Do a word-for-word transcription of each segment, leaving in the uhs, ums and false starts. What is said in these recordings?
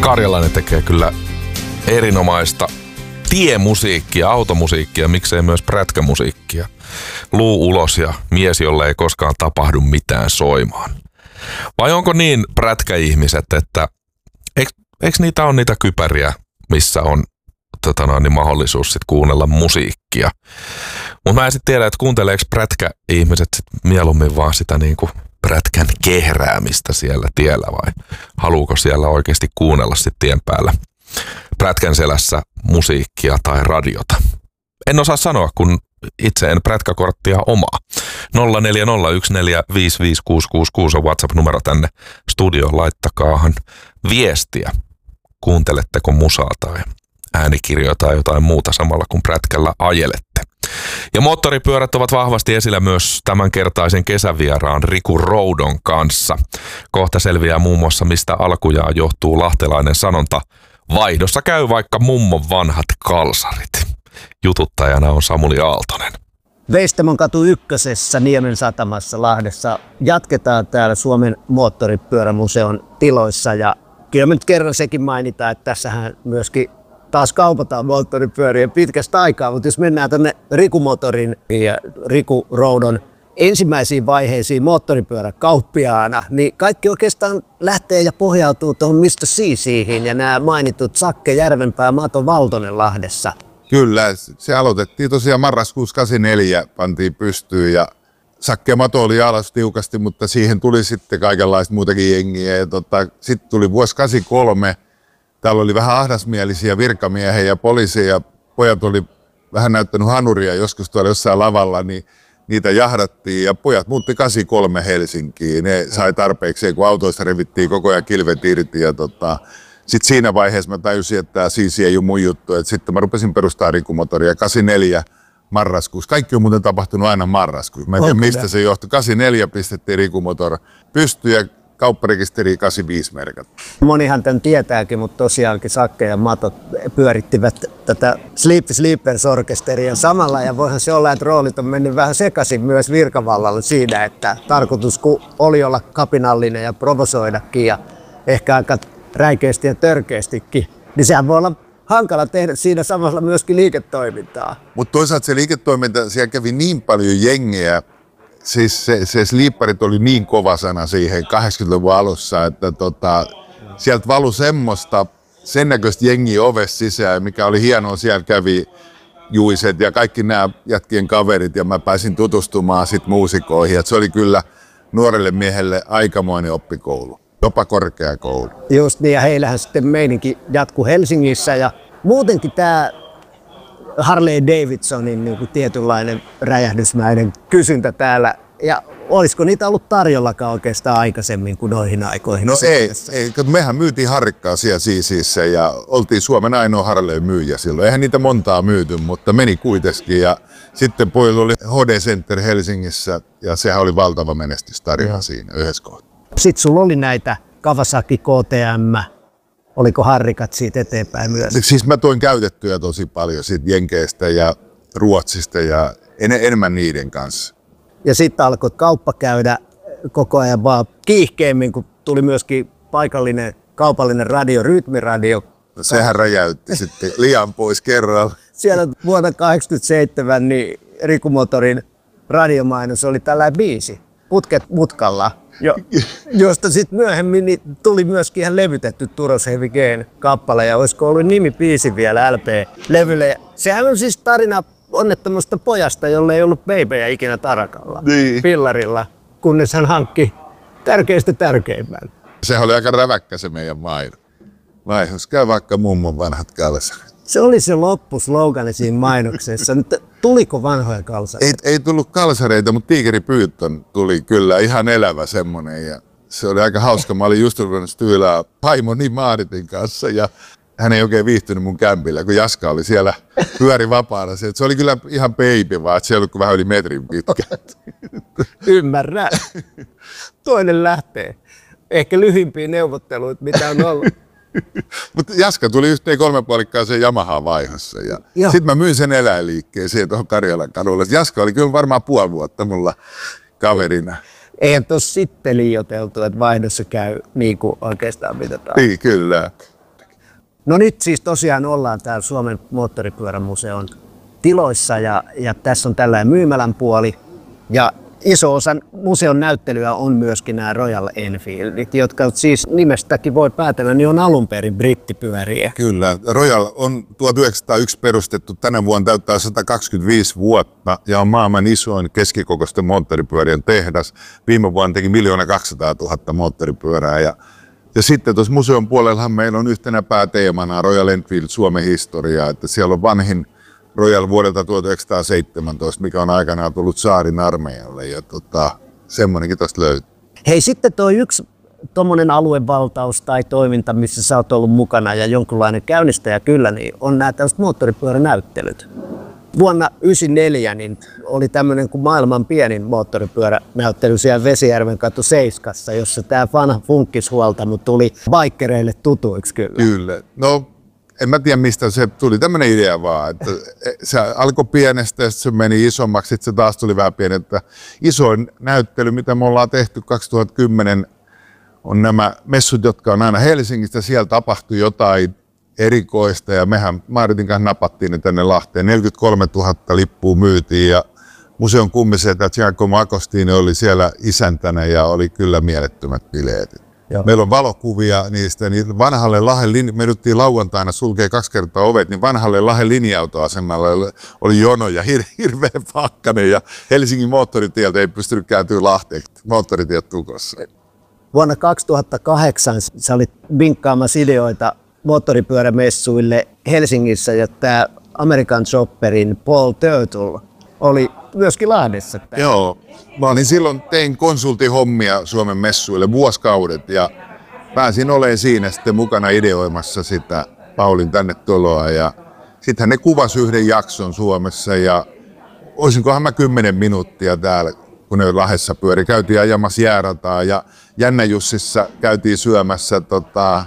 Karjalainen tekee kyllä erinomaista tiemusiikkia, automusiikkia, miksei myös prätkämusiikkia. Luu ulos ja mies, jolle ei koskaan tapahdu mitään soimaan. Vai onko niin prätkäihmiset, että eikö, eikö niitä ole niitä kypäriä, missä on tota noin, niin mahdollisuus sit kuunnella musiikkia. Mutta mä en sitten tiedä, että kuunteleeko prätkäihmiset sit mieluummin vaan sitä niinku prätkän kehräämistä siellä tiellä vai haluuko siellä oikeasti kuunnella sit tien päällä prätkän selässä musiikkia tai radiota. En osaa sanoa, kun itse en prätkäkorttia omaa. nolla neljä nolla yksi neljä viisi viisi kuusi kuusi kuusi on WhatsApp-numero tänne studioon. Laittakaahan viestiä. Kuunteletteko musaa tai äänikirjoja tai jotain muuta samalla kun prätkällä ajelette. Ja moottoripyörät ovat vahvasti esillä myös tämänkertaisen kesävieraan Riku Roudon kanssa. Kohta selviää muun muassa, mistä alkujaan johtuu lahtelainen sanonta: vaihdossa käy vaikka mummon vanhat kalsarit. Jututtajana on Samuli Aaltonen. Veistamon katu ykkösessä Niemen satamassa Lahdessa jatketaan täällä Suomen moottoripyörämuseon tiloissa. Ja kyllä nyt kerran sekin mainitaan, että tässähän myöskin taas kaupataan moottoripyöriä pitkästä aikaa, mutta jos mennään tänne Riku Motorin ja Riku Roudon ensimmäisiin vaiheisiin moottoripyöräkauppiaana, niin kaikki oikeastaan lähtee ja pohjautuu tuohon mister C:ihin ja nämä mainitut Sakke Järvenpää ja Mato Valtonen Lahdessa. Kyllä, se aloitettiin tosiaan marraskuussa kahdeksankymmentäneljä, pantiin pystyyn ja Sakke ja Mato oli alas tiukasti, mutta siihen tuli sitten kaikenlaista muutakin jengiä. Ja tota, sitten tuli vuosi kahdeksankymmentäkolme, täällä oli vähän ahdasmielisiä virkamiehiä ja poliiseja, pojat oli vähän näyttänyt hanuria joskus tuolla jossain lavalla, niin niitä jahdattiin ja pojat muutti kahdeksankymmentäkolme Helsinkiin. Ne sai tarpeeksi, kun autoista revittiin koko ajan kilvet irti ja tota, sitten siinä vaiheessa mä tajusin, että tämä Siisi ei ole mun juttu. Et sitten mä rupesin perustamaan Riku Motoria kahdeksankymmentäneljä marraskuussa. Kaikki on muuten tapahtunut aina marraskuussa. Mä en tiedä, mistä se johtui. kahdeksankymmentäneljä pistettiin Riku Motor pystyyn ja kaupparekisteri kahdeksankymmentäviisi merkat. Monihan tämän tietääkin, mutta tosiaankin Sakke ja Mato pyörittivät tätä Sleepy Sleepers-orkesteria samalla. Ja voihan se olla, että roolit on mennyt vähän sekaisin myös virkavallalla siinä, että tarkoitus kun oli olla kapinallinen ja provosoidakin ja ehkä aika räikeästi ja törkeästikin, niin sehän voi olla hankala tehdä siinä samalla myöskin liiketoimintaa. Mutta toisaalta se liiketoiminta, siellä kävi niin paljon jengiä, siis se, se sleeperit oli niin kova sana siihen kahdeksankymmentäluvun alussa, että tota, sieltä valui semmoista sen näköistä jengiä ovesta sisään, mikä oli hienoa, siellä kävi Juiset ja kaikki nämä jätkien kaverit ja mä pääsin tutustumaan sit muusikoihin, että se oli kyllä nuorelle miehelle aikamoinen oppikoulu. Jopa korkeakoulu. Just niin, ja heillähän sitten meininki jatkuu Helsingissä ja muutenkin tämä Harley Davidsonin niin kuin tietynlainen räjähdysmäinen kysyntä täällä. Ja olisiko niitä ollut tarjollakaan oikeastaan aikaisemmin kuin noihin aikoihin? No ei, ei, mehän myytiin harrikkaa siellä Siisissä ja oltiin Suomen ainoa Harley myyjä silloin. Eihän niitä montaa myyty, mutta meni kuitenkin. Ja sitten pojilla oli H D Center Helsingissä ja sehän oli valtava menestystarina siinä yhdessä kohtaa. Sitten sulla oli näitä Kawasaki K T M, oliko harrikat siitä eteenpäin myös? Siis mä toin käytettyjä tosi paljon siitä Jenkeistä ja Ruotsista ja en, enemmän niiden kanssa. Ja sitten alkoi kauppa käydä koko ajan vaan kiihkeimmin, kun tuli myöskin paikallinen kaupallinen radio, rytmiradio. No sehän räjäytti sitten liian pois kerralla. Siellä vuonna kahdeksankymmentäseitsemän niin Riku Motorin radiomainos oli tällainen biisi, Putket mutkalla. Jo, josta sitten myöhemmin niin tuli myöskin ihan levytetty Turos Heavy Gain kappale ja olisiko ollut nimi biisi vielä L P-levylle. Sehän on siis tarina onnettomasta pojasta, jolle ei ollut beibejä ikinä tarakalla, niin. Pillarilla, kunnes hän hankki tärkeistä tärkeimmän. Sehän oli aika räväkkä se meidän maino. Vaihos käy vaikka mummon vanhat kalsarit. Se oli se loppuslogani siinä mainoksessa. Nyt tuliko vanhoja kalsareita? Ei, ei tullut kalsareita, mutta Tiikeri Pyyttön tuli kyllä ihan elävä semmonen. Ja se oli aika hauska. Mä olin just ruvennut Styylää vaimoni Maaritin kanssa ja hän ei oikein viihtynyt mun kämpillä, kun Jaska oli siellä pyöri vapaana. Se oli kyllä ihan baby vaan, että se oli vähän yli metrin pitkä. Ymmärrän. Toinen lähtee. Ehkä lyhimpiä neuvotteluita, mitä on ollut. Mutta Jaska tuli yhteen kolmepuolikkaaseen Yamahaan vaihossa ja sitten mä myin sen eläinliikkeeseen tuohon Karjalan kadulle. Jaska oli kyllä varmaan puoli vuotta mulla kaverina. Eihän tuossa sitten liioiteltu, että vaihdossa käy niin kuin oikeastaan mitä taas. Niin, kyllä. No nyt siis tosiaan ollaan täällä Suomen moottoripyörämuseon tiloissa ja, ja tässä on tällainen myymälän puoli. Ja iso osa museon näyttelyä on myöskin nämä Royal Enfieldit, jotka siis nimestäkin voi päätellä, niin on alun perin brittipyöriä. Kyllä. Royal on tuhatyhdeksänsataayksi perustettu, tänä vuonna täyttää sata kaksikymmentäviisi vuotta ja on maailman isoin keskikokoisten moottoripyörien tehdas. Viime vuonna teki miljoona kaksisataatuhatta moottoripyörää. Ja, ja sitten tuossa museon puolellahan meillä on yhtenä pääteemana Royal Enfield Suomen historiaa, että siellä on vanhin Royal vuodelta tuhatyhdeksänsataaseitsemäntoista, mikä on aikanaan tullut Saarin armeijalle, ja tota, semmoinenkin tuosta löytyy. Hei, sitten tuo yksi tuommoinen aluevaltaus tai toiminta, missä sä oot ollut mukana ja jonkunlainen käynnistäjä kyllä, niin on nämä tällaiset moottoripyöränäyttelyt. Vuonna yhdeksänkymmentäneljä niin oli tämmöinen kuin maailman pienin moottoripyöränäyttely siellä Vesijärven katu seiskassa, jossa tämä vanha funkkishuoltamo tuli baikkereille tutuiksi kyllä. Kyllä. No, en mä tiedä mistä se tuli, tämmöinen idea vaan, että se alkoi pienestä ja se meni isommaksi, sitten se taas tuli vähän pienestä. Isoin näyttely, mitä me ollaan tehty kaksituhattakymmenen, on nämä messut, jotka on aina Helsingistä, siellä tapahtui jotain erikoista ja mehän Maritin kanssa napattiin ne tänne Lahteen. neljäkymmentäkolmetuhatta lippua myytiin ja museon kummisetä Giacomo Agostini oli siellä isäntänä ja oli kyllä mielettömät bileet. Joo. Meillä on valokuvia niistä, niin vanhalle Lahden, me yritettiin lauantaina sulkea kaksi kertaa ovet, niin vanhalle Lahden linja-autoasemalla oli jono ja hir, hirveä pakkanen ja Helsingin moottoritieltä ei pystynyt kääntyä Lahteen, moottoritiet tukossa. Vuonna kaksituhattakahdeksan sä olit vinkkaamassa ideoita moottoripyörämessuille Helsingissä ja tämä American Chopperin Paul Turtle oli myöskin Lahdessa. Joo, mä olin silloin, tein konsultihommia Suomen messuille vuosikaudet ja pääsin olemaan siinä sitten mukana ideoimassa sitä Paulin tänne tuloa ja sittenhän ne kuvasi yhden jakson Suomessa ja olisinkohan mä kymmenen minuuttia täällä, kun ne Lahdessa pyöri. Käytiin ajamassa jäärataa ja Jännä-Jussissa käytiin syömässä tota,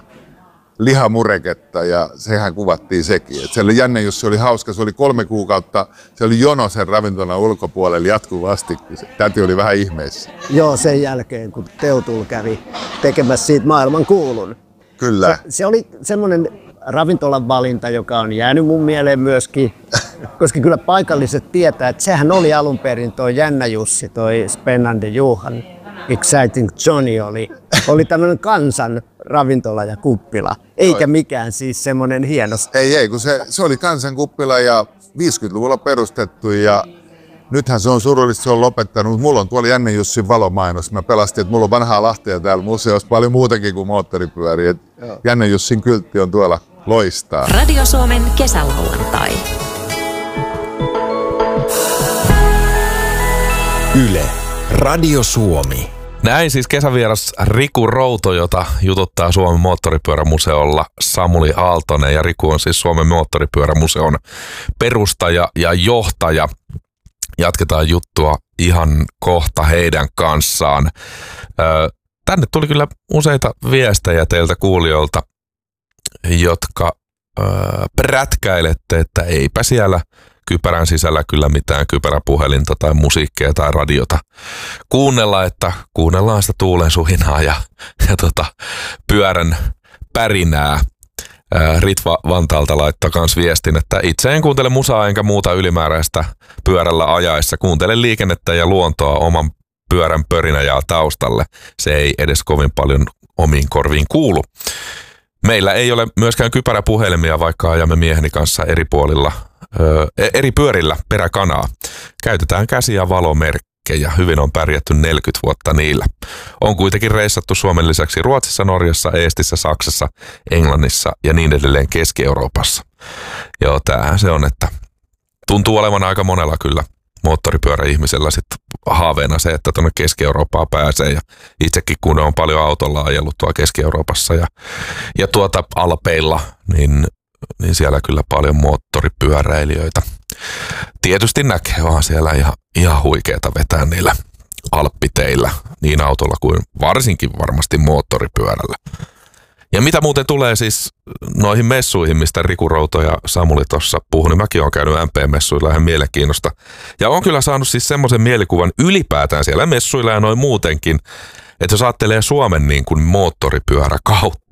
lihamureketta ja sehän kuvattiin sekin. Et siellä Jännä-Jussi oli hauska, se oli kolme kuukautta, se oli jono sen ravintolan ulkopuolella jatkuvasti. Täti oli vähän ihmeissä. Joo, sen jälkeen kun Teutul kävi tekemässä siitä maailman kuulun. Kyllä. Se, se oli semmoinen ravintolan valinta, joka on jäänyt mun mieleen myöskin, koska kyllä paikalliset tietää, että sehän oli alun perin toi Jännä-Jussi, toi Spännande Johan, Exciting Johnny oli, oli tämmöinen kansan ravintola ja kuppila, eikä mikään siis semmoinen hieno. Ei, ei, kun se, se oli kansan kuppila ja viisikymmentäluvulla perustettu ja nythän se on surullista, se on lopettanut. Mulla on tuolla Jännä-Jussin valomainos. Mä pelastin, että mulla on vanhaa Lahtea täällä museossa paljon muutakin kuin moottoripyöriä. Jännä-Jussin kyltti on tuolla loistaa. Radio Suomen kesälauantai. Yle. Radio Suomi. Näin siis kesävieras Riku Routo, jota jututtaa Suomen moottoripyörämuseolla Samuli Aaltonen. Ja Riku on siis Suomen moottoripyörämuseon perustaja ja johtaja. Jatketaan juttua ihan kohta heidän kanssaan. Tänne tuli kyllä useita viestejä teiltä kuulijoilta, jotka prätkäilette, että eipä siellä kypärän sisällä kyllä mitään kypäräpuhelinta tai musiikkia tai radiota kuunnella, että kuunnellaan sitä tuulen suhinaa ja, ja tota, pyörän pärinää. Ritva Vantaalta laittaa kans viestin, että itse en kuuntele musaa enkä muuta ylimääräistä pyörällä ajaessa. Kuuntelen liikennettä ja luontoa oman pyörän pörinäjää taustalle. Se ei edes kovin paljon omiin korviin kuulu. Meillä ei ole myöskään kypäräpuhelimia, vaikka ajamme mieheni kanssa eri puolilla, ö, eri pyörillä peräkanaa. Käytetään käsi- ja valomerkkejä. Hyvin on pärjätty neljäkymmentä vuotta niillä. On kuitenkin reissattu Suomen lisäksi Ruotsissa, Norjassa, Eestissä, Saksassa, Englannissa ja niin edelleen Keski-Euroopassa. Joo, tämähän se on, että tuntuu olevan aika monella kyllä moottoripyöräihmisellä sitten haaveena se, että tuonne Keski-Eurooppaan pääsee. Ja itsekin kun on paljon autolla ajellut tuolla Keski-Euroopassa ja, ja tuota Alpeilla, niin, niin siellä kyllä paljon moottoripyöräilijöitä tietysti näkee, vaan siellä ihan, ihan huikeeta vetää niillä alppiteillä niin autolla kuin varsinkin varmasti moottoripyörällä. Ja mitä muuten tulee siis noihin messuihin, mistä Riku Routo ja Samuli tuossa puhui, niin mäkin olen käynyt M P-messuilla ihan mielenkiinnosta. Ja on kyllä saanut siis semmoisen mielikuvan ylipäätään siellä messuilla ja noin muutenkin, että jos ajattelee Suomen niin kuin moottoripyörä kautta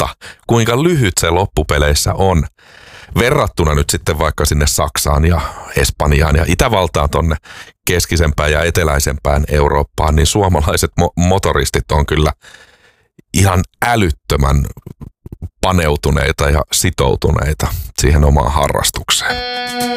kuinka lyhyt se loppupeleissä on. Verrattuna nyt sitten vaikka sinne Saksaan ja Espanjaan ja Itävaltaan tonne keskisempään ja eteläisempään Eurooppaan, niin suomalaiset mo- motoristit on kyllä ihan älyttömän paneutuneita ja sitoutuneita siihen omaan harrastukseen.